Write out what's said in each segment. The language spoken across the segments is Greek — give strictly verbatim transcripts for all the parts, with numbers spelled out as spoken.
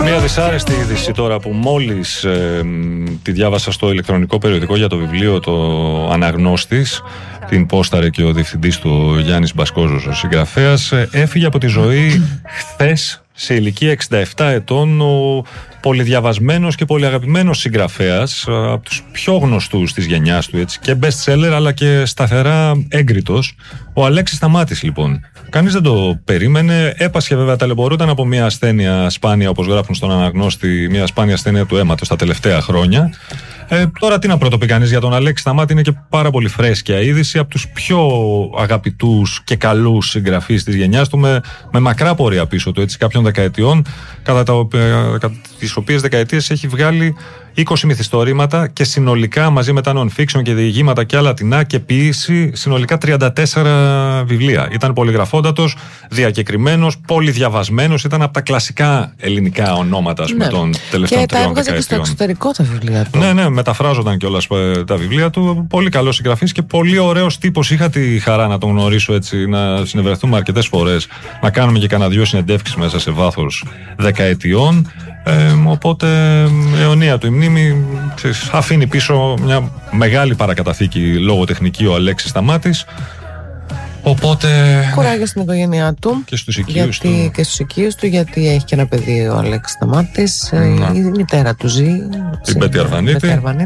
Μια δυσάρεστη είδηση τώρα που μόλις ε, τη διάβασα στο ηλεκτρονικό περιοδικό για το βιβλίο το Αναγνώστης. Την πόσταρε και ο διευθυντής του, Γιάννης Μπασκόζος, ο συγγραφέας. Ε, έφυγε από τη ζωή χθες σε ηλικία εξήντα επτά ετών ο πολυδιαβασμένος και πολυαγαπημένος συγγραφέας, από τους πιο γνωστούς της γενιάς του, έτσι, και best seller αλλά και σταθερά έγκριτος, ο Αλέξης Σταμάτης λοιπόν. Κανείς δεν το περίμενε, έπασχε βέβαια, ταλαιπωρούταν από μια ασθένεια σπάνια, όπως γράφουν στον Αναγνώστη, μια σπάνια ασθένεια του αίματος τα τελευταία χρόνια. Ε, τώρα τι να πρωτοπεί κανείς για τον Αλέξη Σταμάτη, είναι και πάρα πολύ φρέσκια είδηση, από τους πιο αγαπητούς και καλούς συγγραφείς της γενιάς του, με, με μακρά πορεία πίσω του, έτσι, κάποιων δεκαετιών, κατά, τα, κατά τις οποίες δεκαετίες έχει βγάλει είκοσι μυθιστορήματα και συνολικά, μαζί με τα non-fiction και διηγήματα και άλλα τεινά και ποίηση, συνολικά τριάντα τέσσερα βιβλία. Ήταν πολυγραφόντατος, διακεκριμένος, πολυδιαβασμένος, ήταν από τα κλασικά ελληνικά ονόματα, ας πούμε, ναι, των τελευταίων τριών δεκαετιών. Και τα έβγαζε και στο εξωτερικό τα βιβλία του. Ναι, ναι, μεταφράζονταν κιόλας τα βιβλία του. Πολύ καλός συγγραφής και πολύ ωραίος τύπος. Είχα τη χαρά να τον γνωρίσω, έτσι, να συνευρεθούμε αρκετές φορές, να κάνουμε και κανένα δυο συνεντεύξεις μέσα σε βάθος δεκαετιών. Ε, οπότε αιωνία του η μνήμη, ξέρεις, αφήνει πίσω μια μεγάλη παρακαταθήκη λογοτεχνική ο Αλέξης Σταμάτης. Οπότε κουράγιο στην οικογένειά του και στους οικείους γιατί, του. Και στους οικείους του, γιατί έχει και ένα παιδί ο Αλέξης Σταμάτης. Να. Η μητέρα του ζει, η Μπέτη Αρβανίτη.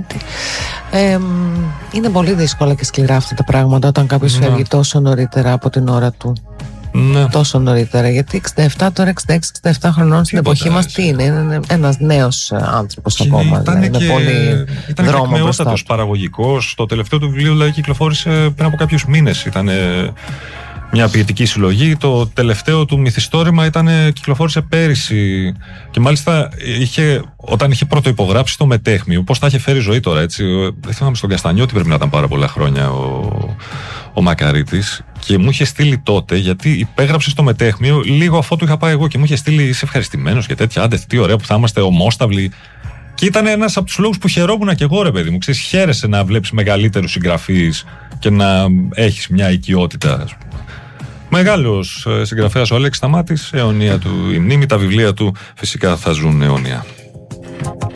ε, Είναι πολύ δύσκολα και σκληρά αυτά τα πράγματα όταν κάποιος φεύγει τόσο νωρίτερα από την ώρα του. Ναι. Τόσο νωρίτερα, γιατί εξήντα επτά, τώρα εξήντα έξι εξήντα επτά χρονών στην εποχή μας τι είναι, είναι ένας νέος άνθρωπος ακόμα. Ήταν δηλαδή, και, πολύ ήταν δρόμο και εκμεότατος, παραγωγικός. Το τελευταίο του βιβλίο δηλαδή κυκλοφόρησε πριν από κάποιους μήνες. Ήταν μια ποιητική συλλογή. Το τελευταίο του μυθιστόρημα ήταν, κυκλοφόρησε πέρυσι. Και μάλιστα είχε, όταν είχε πρωτοϋπογράψει το Μετέχμιο, πώς θα είχε φέρει ζωή τώρα, έτσι. Δεν θυμάμαι, στον Καστανιώτη πρέπει να ήταν πάρα πολλά χρόνια ο, ο Μακαρίτης. Και μου είχε στείλει τότε, γιατί υπέγραψε στο Μετέχμιο λίγο αφού του είχα πάει εγώ, και μου είχε στείλει, είσαι ευχαριστημένος και τέτοια. Άντε, τι ωραία που θα είμαστε ομόσταυλοι. Και ήταν ένας από τους λόγους που χαιρόμουν και εγώ, ρε παιδί μου. Ξέρεις, χαίρεσαι να βλέπεις μεγαλύτερους συγγραφείς και να έχεις μια οικειότητα. Μεγάλος συγγραφέας ο Αλέξης Σταμάτης, αιωνία του η μνήμη, τα βιβλία του φυσικά θα ζουν αιώνια.